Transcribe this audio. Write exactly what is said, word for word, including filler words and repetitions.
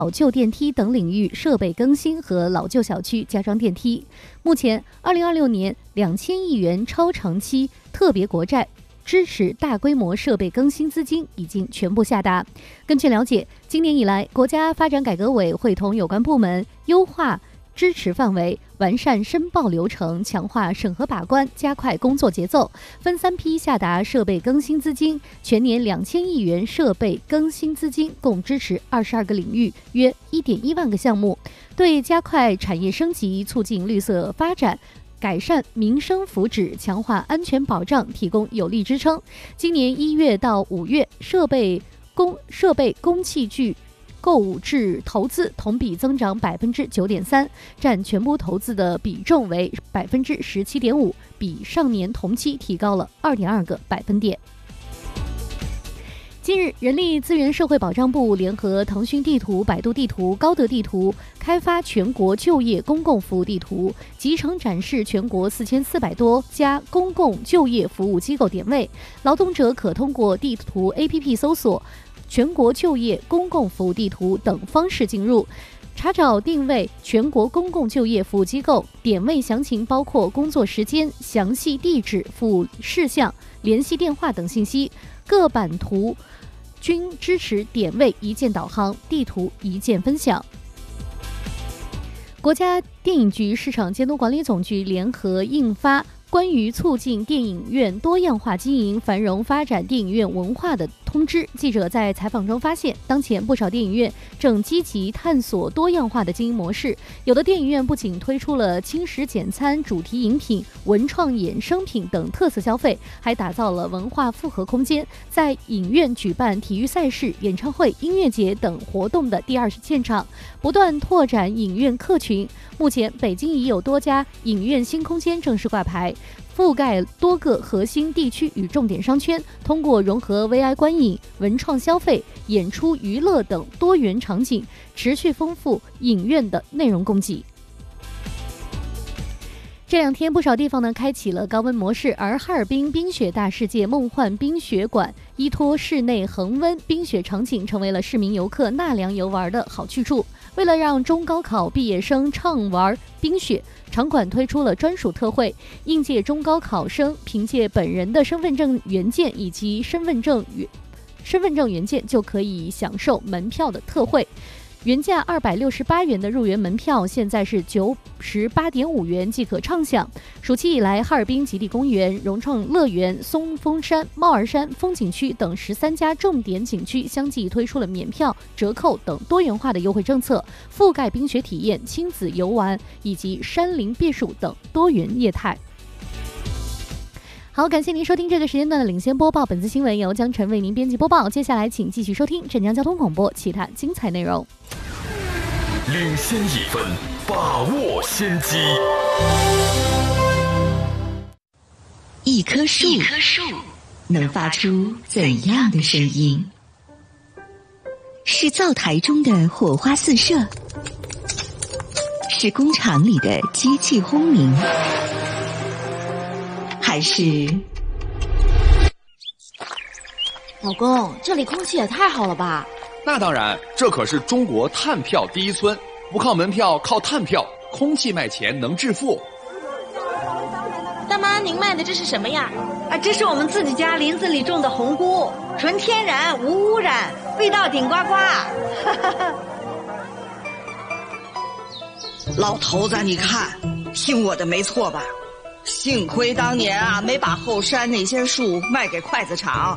老旧电梯等领域设备更新和老旧小区加装电梯。目前，二零二六年两千亿元超长期特别国债支持大规模设备更新资金已经全部下达。根据了解，今年以来，国家发展改革委会同有关部门优化支持范围，完善申报流程，强化审核把关，加快工作节奏，分三批下达设备更新资金，全年两千亿元设备更新资金，共支持二十二个领域，约一点一万个项目，对加快产业升级、促进绿色发展、改善民生福祉、强化安全保障提供有力支撑。今年一月到五月，设备工设备工器具购置投资同比增长百分之九点三，占全部投资的比重为百分之十七点五，比上年同期提高了二点二个百分点。近日，人力资源社会保障部联合腾讯地图、百度地图、高德地图开发全国就业公共服务地图，集成展示全国四千四百多家公共就业服务机构点位，劳动者可通过地图 A P P 搜索全国就业公共服务地图等方式进入，查找定位全国公共就业服务机构，点位详情包括工作时间、详细地址、服务事项、联系电话等信息。各版图均支持点位一键导航、地图一键分享。国家电影局市场监督管理总局联合印发关于促进电影院多样化经营、繁荣发展电影院文化的通知。记者在采访中发现，当前不少电影院正积极探索多样化的经营模式。有的电影院不仅推出了轻食简餐、主题饮品、文创衍生品等特色消费，还打造了文化复合空间，在影院举办体育赛事、演唱会、音乐节等活动的第二现场，不断拓展影院客群。目前，北京已有多家影院新空间正式挂牌，覆盖多个核心地区与重点商圈，通过融合 V I 观影、文创消费、演出娱乐等多元场景，持续丰富影院的内容供给。这两天不少地方呢开启了高温模式，而哈尔滨冰雪大世界梦幻冰雪馆依托室内恒温冰雪场景，成为了市民游客纳凉游玩的好去处。为了让中高考毕业生畅玩冰雪，场馆推出了专属特惠，应届中高考生凭借本人的身份证原件以及身份证原身份证原件就可以享受门票的特惠。原价二百六十八元的入园门票，现在是九十八点五元即可畅享。暑期以来，哈尔滨极地公园、融创乐园、松峰山、帽儿山风景区等十三家重点景区相继推出了免票、折扣等多元化的优惠政策，覆盖冰雪体验、亲子游玩以及山林避暑等多元业态。好，感谢您收听这个时间段的领先播报，本次新闻由江晨为您编辑播报。接下来请继续收听镇江交通广播其他精彩内容。 领先一分，把握先机。 一棵树，一棵树能发出怎样的声音？是灶台中的火花四射，是工厂里的机器轰鸣，还是…… 老公，这里空气也太好了吧？ 那当然，这可是中国碳票第一村，不靠门票，靠碳票，空气卖钱能致富。 大妈，您卖的这是什么呀？ 啊，这是我们自己家林子里种的红菇，纯天然无污染，味道顶呱呱。 老头子，你看，听我的没错吧？幸亏当年啊，没把后山那些树卖给筷子厂。